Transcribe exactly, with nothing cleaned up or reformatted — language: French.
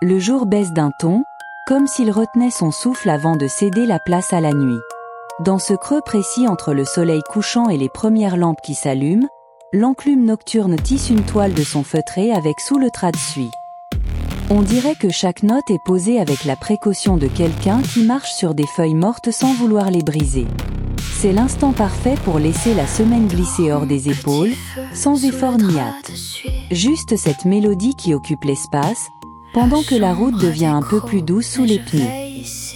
Le jour baisse d'un ton, comme s'il retenait son souffle avant de céder la place à la nuit. Dans ce creux précis entre le soleil couchant et les premières lampes qui s'allument, l'enclume nocturne tisse une toile de son feutré avec sous le trad suie. On dirait que chaque note est posée avec la précaution de quelqu'un qui marche sur des feuilles mortes sans vouloir les briser. C'est l'instant parfait pour laisser la semaine glisser hors des épaules, sans effort ni hâte. Juste cette mélodie qui occupe l'espace, pendant que la route devient un peu plus douce sous les pneus.